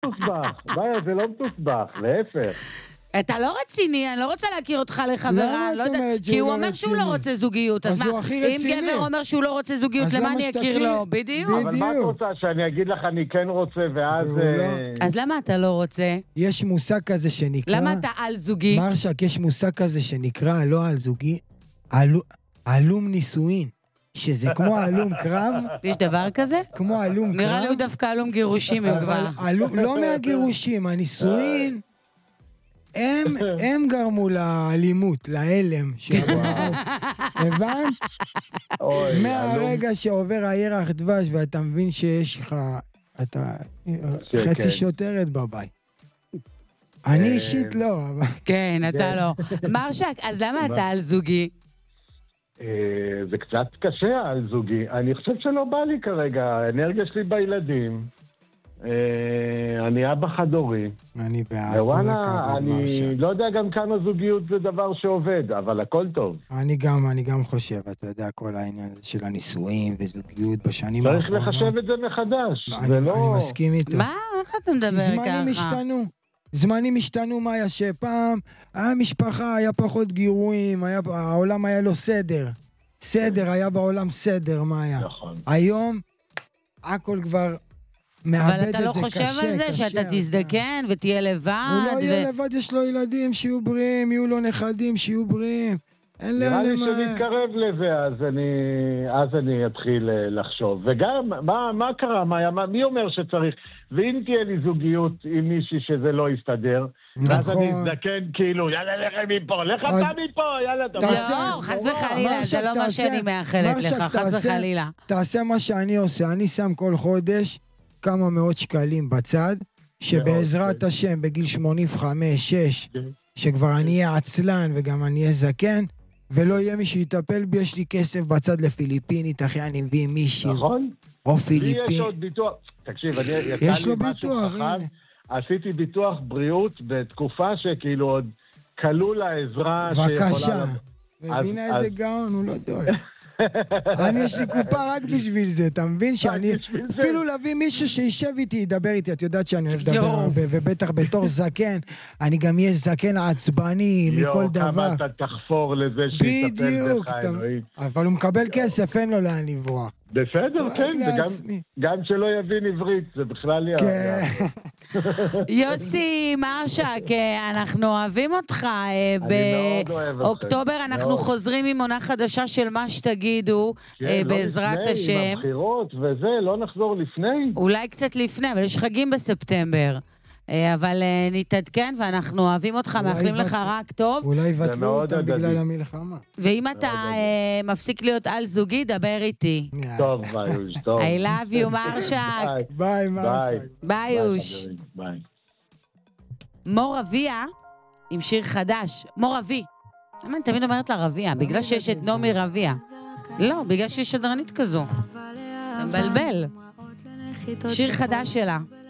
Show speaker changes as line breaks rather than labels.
מסובך. זה לא מסובך, להפך.
אתה לא רציני, אני לא רוצה להכיר אותך לחברה,
למה את אומרת שהוא
כי הוא
לא
אומר שהוא
רציני?
לא רוצה זוגיות,
אז הוא הכי
אם
רציני.
גבר אומר שהוא לא רוצה זוגיות,
אז
למה
למה
אני אכיר
שתכיר?
לו? בדיוק.
אבל מה את רוצה, שאני אגיד לך אני כן רוצה, ואז...
והוא לא.
אז למה אתה לא רוצה?
יש מושג כזה שנקרא...
למה אתה על זוגי?
מרשק, יש מושג כזה שנקרא, לא על זוגי, הלום נישואין. שזה כמו הלום קרב.
יש דבר כזה?
כמו הלום קרב.
נראה לי הוא דווקא הלום גירושים, אם כבר.
לא מהגירושים, הנישואין, הם גרמו לאלימות, להלם. הבנת? מהרגע שעובר הירח דבש ואתה מבין שיש לך, אתה חצי שוטרת בבית. אני אישית לא, אבל...
כן, אתה לא. מרשק, אז למה אתה על זוגי?
זה קצת קשה על זוגי. אני חושב שלא בא לי כרגע. האנרגיה שלי בילדים. אני אבא חד-הורי.
אני בעד.
ווואלה, אני לא יודע גם כמה זוגיות זה דבר שעובד, אבל הכל טוב.
אני גם חושב, אתה יודע, כל העניין הזה של הנישואים וזוגיות בשנים
האחרונות. צריך לחשב את זה מחדש.
אני מסכים איתו.
מה? איך אתה מדבר ככה?
זמנים השתנו. זמנים השתנו מה היה שפעם, היה משפחה, היה פחות גירויים, העולם היה לו סדר. היה בעולם סדר, מה היה?
נכון.
היום, הכל כבר מאבד את זה קשה.
אבל אתה לא חושב על זה שאתה תזדקן ותהיה לבד?
הוא לא יהיה לבד, יש לו ילדים שיהיו בריאים, יהיו לו נכדים שיהיו בריאים.
נראה לי שנתקרב לזה, אז אני אתחיל לחשוב. וגם, מה קרה? מי אומר שצריך? ואם תהיה לי זוגיות עם מישהי שזה לא יסתדר, אז אני אזדקן כאילו, יאללה, לך מפה, לך אתה מפה, יאללה, אתה...
לא, חס וחלילה, זה לא מה שאני מאחלת לך, חס וחלילה.
תעשה מה שאני עושה, אני שם כל חודש כמה מאות שקלים בצד, שבעזרת השם, בגיל 85-6, שכבר אני אהיה עצלן וגם אני אהיה זקן, ולא יהיה מי שיטפל בי, יש לי כסף בצד לפיליפינית, אחי, אני מביא מישהי.
נכון.
או פיליפין.
לי יש עוד ביטוח. תקשיב,
יש לו ביטוח, הנה.
עשיתי ביטוח בריאות בתקופה שכאילו עוד כלול העזרה
בבקשה. מבינה איזה גאון, הוא לא דואג. אני יש לי קופה רק בשביל זה, אתה מבין שאני... אפילו להביא מישהו שישב איתי, ידבר איתי, את יודעת שאני אוהב לדבר הרבה, ובטח בתור זקן, אני גם אהיה זקן עצבני מכל דבר.
כמה אתה תחפור לזה שיטפל בך אלוהים.
אבל הוא מקבל כסף, אין לו לאן לברוח.
בסדר, כן, גם שלא יבין עברית, זה בכלל יהיה.
יוסי מרשק, אנחנו אוהבים אותך. באוקטובר אנחנו חוזרים עם עונה חדשה של מה שתגידו, בעזרת השם.
עם הבחירות וזה, לא נחזור לפני?
אולי קצת לפני, אבל יש חגים בספטמבר. אבל נתעדכן, ואנחנו אוהבים אותך, מאחלים לך רק טוב.
אולי יבטלו אותם בגלל המלחמה.
ואם אתה מפסיק להיות על זוגי, דבר איתי.
טוב, ביי, טוב.
I love you, מרשק.
ביי, מרשק.
ביי, יוש. מור רביע, עם שיר חדש. מור רבי. למה אני תמיד אומרת לה רביע? בגלל שיש את נעמי רביע. לא, בגלל שיש שדרנית כזו. אתה מבלבל. שיר חדש שלה.